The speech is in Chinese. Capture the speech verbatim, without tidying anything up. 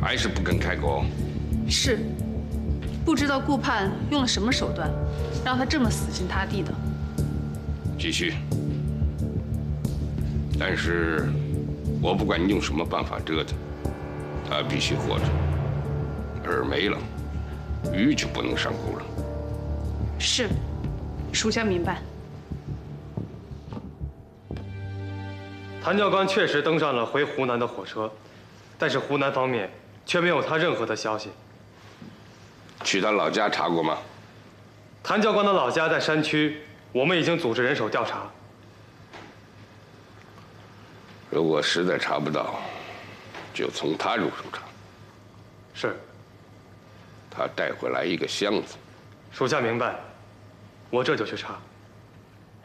还是不肯开口？ 是，不知道顾盼用了什么手段，让他这么死心塌地的。 继续。但是，我不管你用什么办法折腾，他必须活着。饵没了，鱼就不能上钩了。 是，属下明白。 谭教官确实登上了回湖南的火车，但是湖南方面却没有他任何的消息。 去他老家查过吗？ 谭教官的老家在山区，我们已经组织人手调查。 如果实在查不到，就从他入手查。 是。 他带回来一个箱子。 属下明白，我这就去查。